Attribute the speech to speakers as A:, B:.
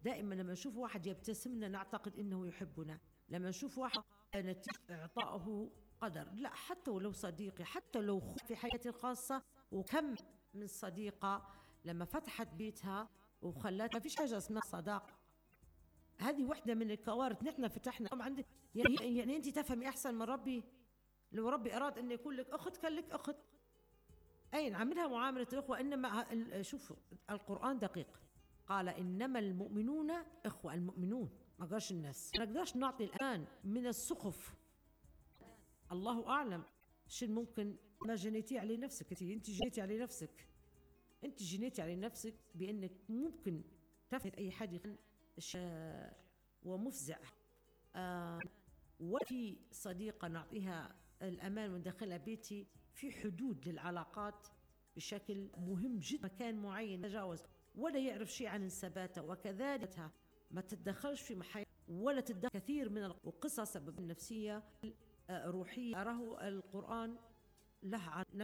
A: دائما لما نشوف واحد يبتسم لنا نعتقد إنه يحبنا، لما نشوف واحد نتيجة إعطائه قدر. لا، حتى ولو صديقي، حتى لو في حياتي الخاصة، وكم من صديقة لما فتحت بيتها وخلت، ما فيش حاجة اسمها صداقة. هذه واحدة من الكوارث. نحن فتحنا عندي، يعني أنت تفهمي أحسن من ربي. لو ربي أراد أن يكون لك أخت كان لك أخت، أي نعملها معاملة الأخوة. إنما شوفوا القرآن دقيق، قال إنما المؤمنون إخوة. المؤمنون، ما قالش الناس. ما نقدرش نعطي الآن من السخف. الله أعلم شو ممكن ما جنيتي على نفسك. أنت جنيتي على نفسك، أنت جنيتي على نفسك بأنك ممكن تفهم أي حد ومفزع. وفي صديقة نعطيها الأمان وندخلها بيتي في حدود للعلاقات بشكل مهم جدا، مكان معين تجاوز ولا يعرف شيء عن انساباتها، وكذلك ما تتدخلش في محايا ولا تتدخل كثير من وقصص سبب النفسية روحية. أراه القرآن له